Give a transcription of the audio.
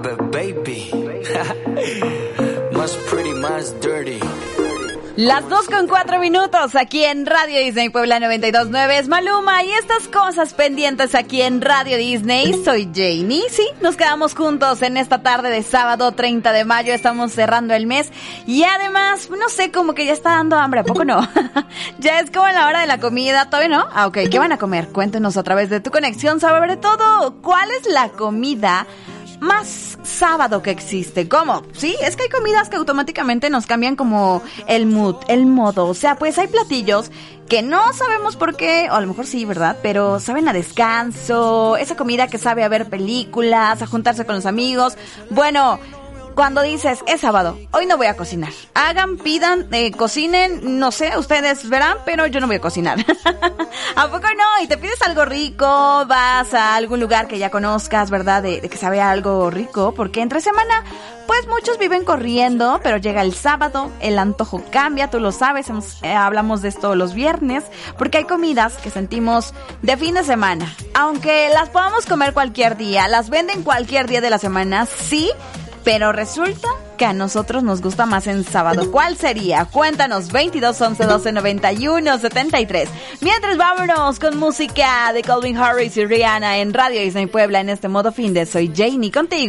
Baby, más pretty, más dirty. Las 2:04 aquí en Radio Disney Puebla 92.9 es Maluma y estas cosas pendientes aquí en Radio Disney. Soy Janie, sí, nos quedamos juntos en esta tarde de sábado 30 de mayo, estamos cerrando el mes y además, no sé, como que ya está dando hambre, ¿a poco no? Ya es como la hora de la comida, ¿todavía no? Ah, ok, ¿qué van a comer? Cuéntenos a través de tu conexión, sobre todo, ¿cuál es la comida más sábado que existe? ¿Cómo? Sí, es que hay comidas que automáticamente nos cambian como el mood, el modo. O sea, pues hay platillos que no sabemos por qué, o a lo mejor sí, ¿verdad? Pero saben a descanso, esa comida que sabe a ver películas, a juntarse con los amigos. Bueno, cuando dices, es sábado, hoy no voy a cocinar. Hagan, pidan, cocinen, no sé, ustedes verán, pero yo no voy a cocinar. ¿A poco no? Y te pides algo rico, vas a algún lugar que ya conozcas, ¿verdad? De que sabe algo rico, porque entre semana, pues muchos viven corriendo, pero llega el sábado, el antojo cambia, tú lo sabes, hablamos de esto los viernes, porque hay comidas que sentimos de fin de semana. Aunque las podamos comer cualquier día, las venden cualquier día de la semana, sí, pero resulta que a nosotros nos gusta más en sábado. ¿Cuál sería? Cuéntanos, 22 11 12 91 73. Mientras vámonos con música de Calvin Harris y Rihanna en Radio Disney Puebla en este modo fin de Soy Janie contigo.